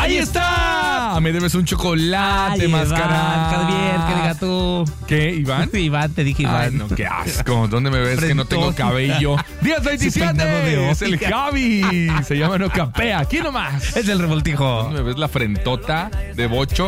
¡Ahí está! Me debes un chocolate, Máscara. Iván, bien, que diga tú. ¿Qué, Iván? Iván, te dije Iván. Ay, no, qué asco. ¿Dónde me ves que no tengo cabello? ¡Día 27! Es el Javi. Se llama No Capea. Aquí nomás. Es el revoltijo. ¿Dónde me ves la frentota de bocho?